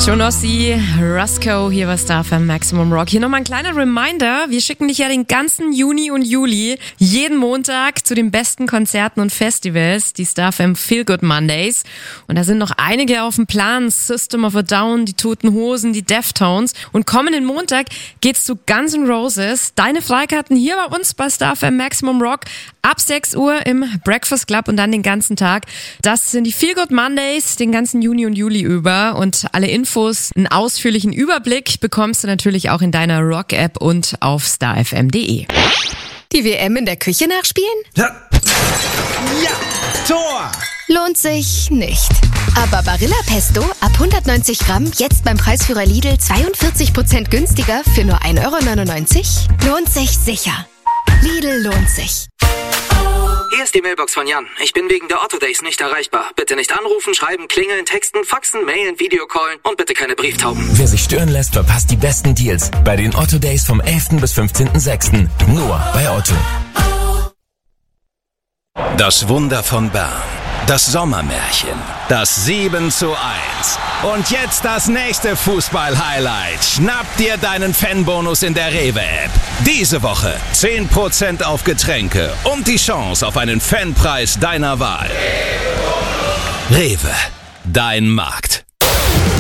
Jonossi, Rusko, hier war Star FM Maximum Rock. Hier nochmal ein kleiner Reminder. Wir schicken dich ja den ganzen Juni und Juli jeden Montag zu den besten Konzerten und Festivals, die Star FM Feel Good Mondays. Und da sind noch einige auf dem Plan. System of a Down, die Toten Hosen, die Deftones. Und kommenden Montag geht's zu Guns N' Roses. Deine Freikarten hier bei uns bei Star FM Maximum Rock ab 6 Uhr im Breakfast Club und dann den ganzen Tag. Das sind die Feel Good Mondays den ganzen Juni und Juli über. Und alle Infos, einen ausführlichen Überblick bekommst du natürlich auch in deiner Rock-App und auf starfm.de. Die WM in der Küche nachspielen? Ja, Tor! Lohnt sich nicht. Aber Barilla Pesto ab 190 Gramm jetzt beim Preisführer Lidl 42% günstiger für nur 1,99 €? Lohnt sich sicher. Lidl lohnt sich. Hier ist die Mailbox von Jan. Ich bin wegen der Otto Days nicht erreichbar. Bitte nicht anrufen, schreiben, klingeln, texten, faxen, mailen, Videocallen und bitte keine Brieftauben. Wer sich stören lässt, verpasst die besten Deals bei den Otto Days vom 11. bis 15.06. Nur bei Otto. Das Wunder von Bern. Das Sommermärchen. Das 7:1. Und jetzt das nächste Fußball-Highlight. Schnapp dir deinen Fanbonus in der Rewe-App. Diese Woche 10% auf Getränke und die Chance auf einen Fanpreis deiner Wahl. Rewe, dein Markt.